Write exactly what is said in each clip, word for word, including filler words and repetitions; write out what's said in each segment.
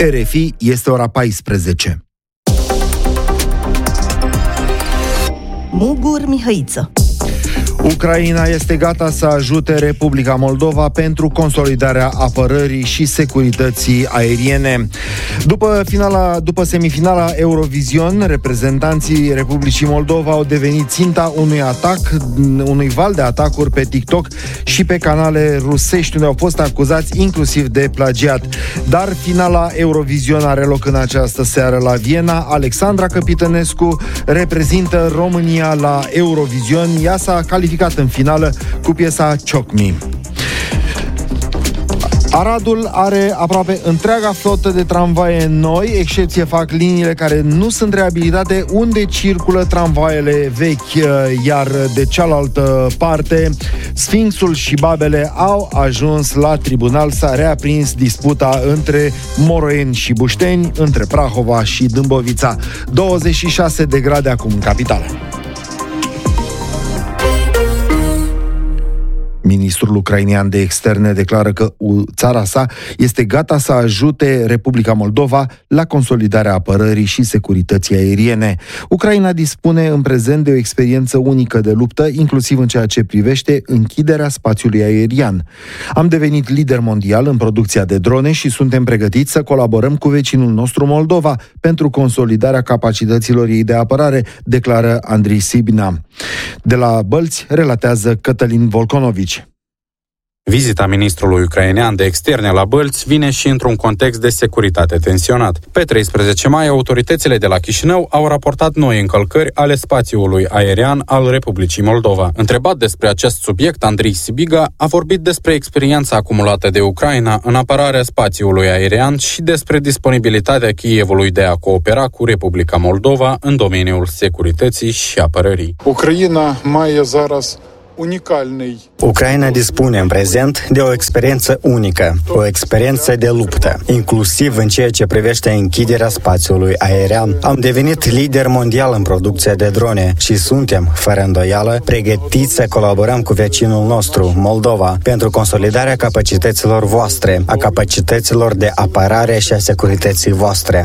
R F I, este ora paisprezece. Mugur Mihăiță. Ucraina este gata să ajute Republica Moldova pentru consolidarea apărării și securității aeriene. După, finala, după semifinala Eurovision, reprezentanții Republicii Moldova au devenit ținta unui atac, unui val de atacuri pe TikTok și pe canale rusești, unde au fost acuzați inclusiv de plagiat. Dar finala Eurovision are loc în această seară la Viena. Alexandra Căpitănescu reprezintă România la Eurovision. Ea s-a calificat în finală cu piesa Choke Me. Aradul are aproape întreaga flotă de tramvaie noi, excepție fac liniile care nu sunt reabilitate, unde circulă tramvaiele vechi, iar de cealaltă parte, Sfinxul și Babele au ajuns la tribunal. S-a reaprins disputa între Moroeni și Bușteni, între Prahova și Dâmbovița. douăzeci și șase de grade acum în capitală. Ministrul ucrainean de externe declară că țara sa este gata să ajute Republica Moldova la consolidarea apărării și securității aeriene. Ucraina dispune în prezent de o experiență unică de luptă, inclusiv în ceea ce privește închiderea spațiului aerian. Am devenit lider mondial în producția de drone și suntem pregătiți să colaborăm cu vecinul nostru Moldova pentru consolidarea capacităților ei de apărare, declară Andrei Sibina. De la Bălți relatează Cătălin Volconovici. Vizita ministrului ucrainean de externe la Bălți vine și într-un context de securitate tensionat. Pe treisprezece mai, autoritățile de la Chișinău au raportat noi încălcări ale spațiului aerian al Republicii Moldova. Întrebat despre acest subiect, Andrei Sibiga a vorbit despre experiența acumulată de Ucraina în apărarea spațiului aerian și despre disponibilitatea Kievului de a coopera cu Republica Moldova în domeniul securității și apărării. Ucraina mai e zaraz Ucraina dispune în prezent de o experiență unică, o experiență de luptă, inclusiv în ceea ce privește închiderea spațiului aerian. Am devenit lider mondial în producția de drone și suntem, fără îndoială, pregătiți să colaborăm cu vecinul nostru, Moldova, pentru consolidarea capacităților voastre, a capacităților de apărare și a securității voastre.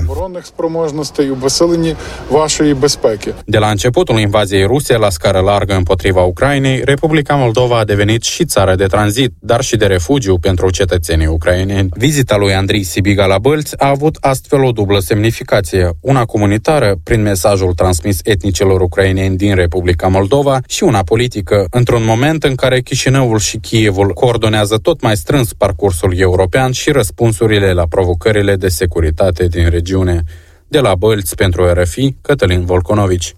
De la începutul invaziei ruse la scară largă împotriva Ucrainei, Republica Moldova a devenit și țară de tranzit, dar și de refugiu pentru cetățenii ucraineni. Vizita lui Andrei Sibiga la Bălți a avut astfel o dublă semnificație, una comunitară, prin mesajul transmis etnicilor ucraineni din Republica Moldova, și una politică, într-un moment în care Chișinăul și Kievul coordonează tot mai strâns parcursul european și răspunsurile la provocările de securitate din regiune. De la Bălți pentru R F I, Cătălin Volconovici.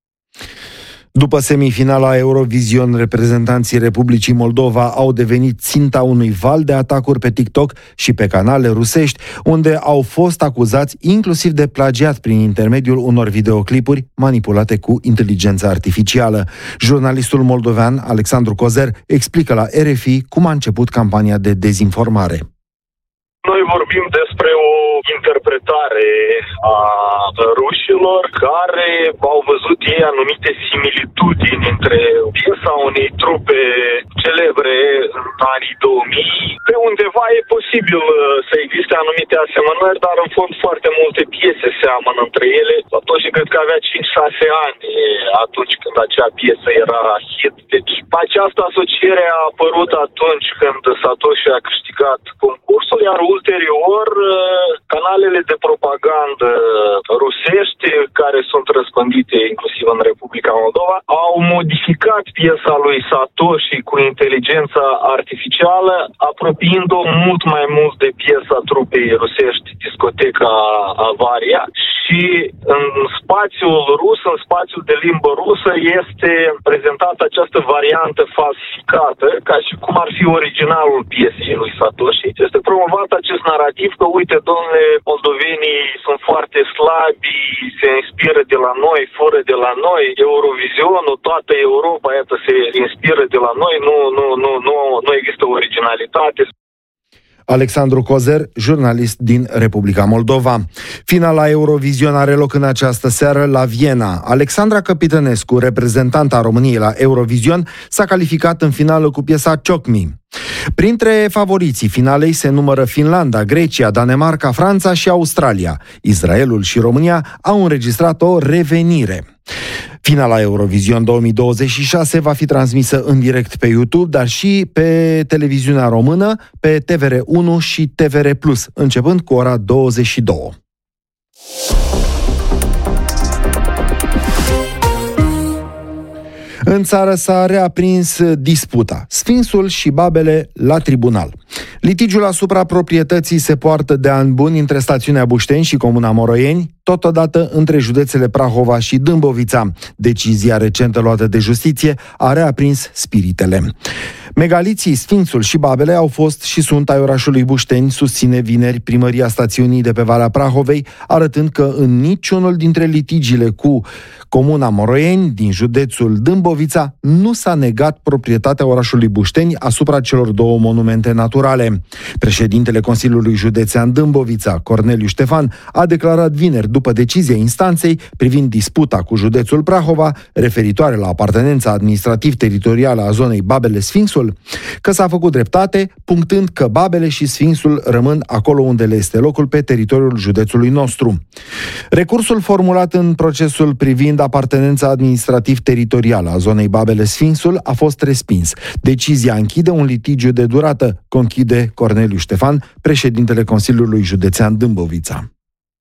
După semifinala Eurovision, reprezentanții Republicii Moldova au devenit ținta unui val de atacuri pe TikTok și pe canale rusești, unde au fost acuzați inclusiv de plagiat prin intermediul unor videoclipuri manipulate cu inteligența artificială. Jurnalistul moldovean Alexandru Cozer explică la R F I cum a început campania de dezinformare. Noi vorbim despre o interpretare a rușilor care au văzut ei anumite similitudini între piesa unei trupe celebre în anii două mii. Pe undeva e posibil să existe anumite asemănări, dar în fond foarte multe piese seamănă între ele. Satoshi cred că avea cinci șase ani atunci când acea piesă era hit. Deci această asociere a apărut atunci când Satoshi a câștigat concursul, iar ulterior canalele de propagandă rusești, care sunt răspândite inclusiv în Republica Moldova, au modificat piesa lui Satoshi cu inteligența artificială, apropiind-o mult mai mult de piesa trupei rusești Discoteca Avaria, și în spațiul rus, în spațiul de limbă rusă, este prezentată această variantă falsificată, ca și cum ar fi originalul piesei lui Satoshi. Este promovat acest narativ că, uite, domnule, moldovenii sunt foarte slabi, se inspiră de la noi, fură de la noi, Eurovizionul, toată Europa, iată, se inspiră de la noi, nu, nu, nu, nu, nu există originalitate. Alexandru Cozer, jurnalist din Republica Moldova. Finala Eurovision are loc în această seară la Viena. Alexandra Căpitănescu, reprezentanta României la Eurovision, s-a calificat în finală cu piesa Choc Me. Printre favoriții finalei se numără Finlanda, Grecia, Danemarca, Franța și Australia. Israelul și România au înregistrat o revenire. Finala Eurovision două mii douăzeci și șase va fi transmisă în direct pe YouTube, dar și pe televiziunea română, pe T V R unu și T V R plus, începând cu ora douăzeci și două. În țară s-a reaprins disputa. Sfinxul și Babele la tribunal. Litigiul asupra proprietății se poartă de ani buni între stațiunea Bușteni și comuna Moroieni, totodată între județele Prahova și Dâmbovița. Decizia recentă luată de justiție a reaprins spiritele. Megaliții Sfinxul și Babele au fost și sunt ai orașului Bușteni, susține vineri primăria stațiunii de pe Valea Prahovei, arătând că în niciunul dintre litigiile cu comuna Moroieni din județul Dâmbovița nu s-a negat proprietatea orașului Bușteni asupra celor două monumente naturale. Președintele Consiliului Județean Dâmbovița, Corneliu Ștefan, a declarat vineri, după decizia instanței privind disputa cu județul Prahova, referitoare la apartenența administrativ-teritorială a zonei Babele-Sfinxul, că s-a făcut dreptate, punctând că Babele și Sfinxul rămân acolo unde le este locul pe teritoriul județului nostru. Recursul formulat în procesul privind apartenența administrativ-teritorială a zonei Babele-Sfinxul a fost respins. Decizia închide un litigiu de durată, conchide Corneliu Ștefan, președintele Consiliului Județean Dâmbovița.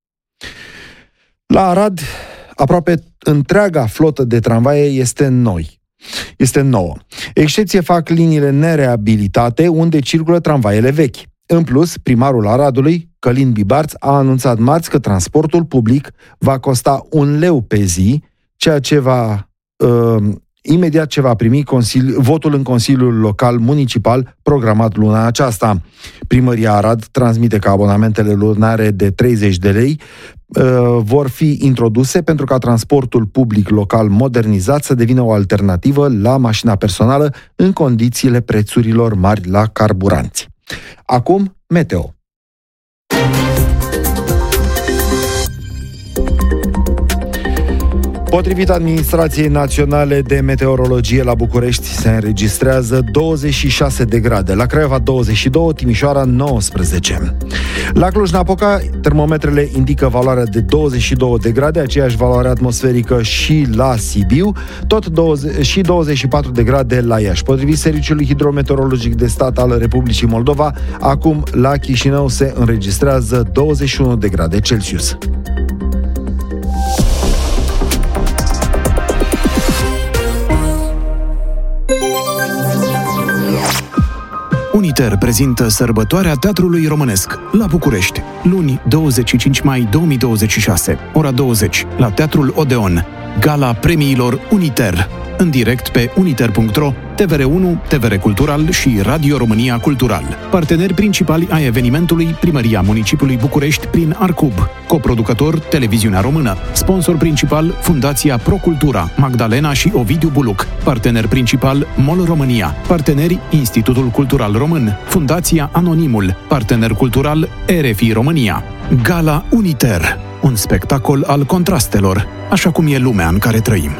La Arad, aproape întreaga flotă de tramvaie este noi. Este nouă. Excepție fac liniile nereabilitate, unde circulă tramvaiele vechi. În plus, primarul Aradului, Călin Bibarț, a anunțat marți că transportul public va costa un leu pe zi, ceea ce va... Uh, imediat ce va primi consili- votul în Consiliul Local Municipal programat luna aceasta. Primăria Arad transmite că abonamentele lunare de treizeci de lei uh, vor fi introduse pentru ca transportul public local modernizat să devină o alternativă la mașina personală în condițiile prețurilor mari la carburanți. Acum, meteo. Potrivit Administrației Naționale de Meteorologie, la București se înregistrează douăzeci și șase de grade, la Craiova douăzeci și doi, Timișoara nouăsprezece. La Cluj-Napoca, termometrele indică valoarea de douăzeci și doi de grade, aceeași valoare atmosferică și la Sibiu, tot douăzeci și douăzeci și patru de grade la Iași. Potrivit Serviciului Hidrometeorologic de Stat al Republicii Moldova, acum la Chișinău se înregistrează douăzeci și unu de grade Celsius. Uniter prezintă sărbătoarea Teatrului Românesc la București, luni douăzeci și cinci mai două mii douăzeci și șase, ora douăzeci, la Teatrul Odeon, gala premiilor Uniter, în direct pe uniter punct ro, T V R unu, T V R Cultural și Radio România Cultural. Parteneri principali ai evenimentului, Primăria Municipiului București prin Arcub, coproducător Televiziunea Română, sponsor principal Fundația Procultura, Magdalena și Ovidiu Buluc, partener principal MOL România, parteneri Institutul Cultural Român, Fundația Anonimul, partener cultural R F I România. Gala Uniter, un spectacol al contrastelor, așa cum e lumea în care trăim.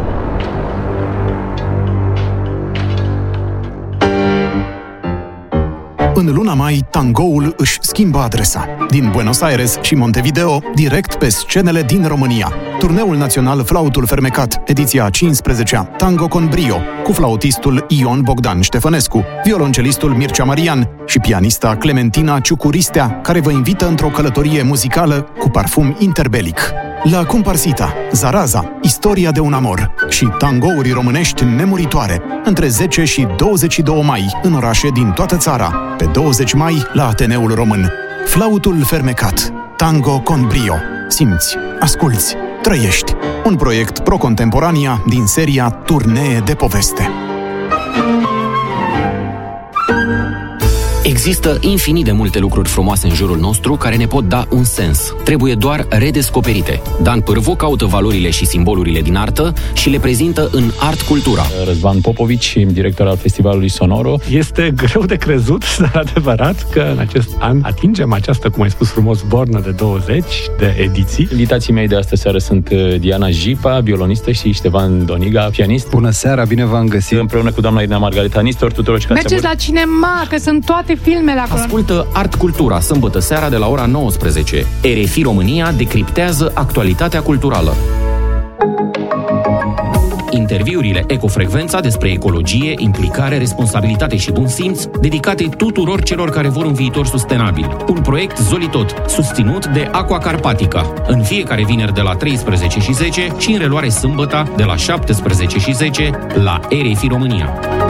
În luna mai, tangoul își schimbă adresa. Din Buenos Aires și Montevideo, direct pe scenele din România. Turneul național Flautul Fermecat, ediția a cincisprezecea, Tango con Brio, cu flautistul Ion Bogdan Ștefănescu, violoncelistul Mircea Marian și pianista Clementina Ciucuristea, care vă invită într-o călătorie muzicală cu parfum interbelic. La Comparsita, Zaraza, Istoria de un amor și tangouri românești nemuritoare, între zece și douăzeci și doi mai, în orașe din toată țara. Pe douăzeci mai, la Ateneul Român. Flautul Fermecat, Tango con Brio. Simți, asculți, trăiești. Un proiect pro-contemporania din seria Turnee de poveste. Există infinit de multe lucruri frumoase în jurul nostru care ne pot da un sens. Trebuie doar redescoperite. Dan Pârvu caută valorile și simbolurile din artă și le prezintă în Art Cultura. Răzvan Popovici, director al Festivalului Sonoro. Este greu de crezut, dar adevărat că în acest an atingem această, cum ai spus frumos, bornă de douăzeci de ediții. Invitații mei de astă seară sunt Diana Jipa, violonistă, și Ștefan Doniga, pianist. Bună seara, bine v-am găsit! Împreună cu doamna Irina Margareta Nistor, tuturor cei care mergeți la cinema, că sunt toate filmele acolo. Ascultă Art Cultura, sâmbătă seara de la ora nouăsprezece. R F I România decriptează actualitatea culturală. Interviurile Ecofrecvența despre ecologie, implicare, responsabilitate și bun simț, dedicate tuturor celor care vor un viitor sustenabil. Un proiect Zolitot, susținut de Aqua Carpatica. În fiecare vineri de la treisprezece și zece și în reluare sâmbătă de la șaptesprezece și zece la R F I România.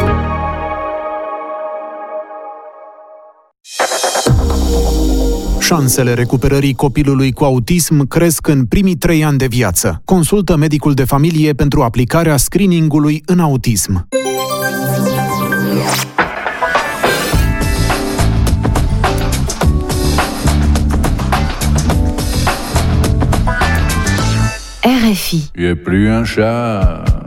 Șansele recuperării copilului cu autism cresc în primii trei ani de viață. Consultă medicul de familie pentru aplicarea screeningului în autism. R F I. E plus un chat.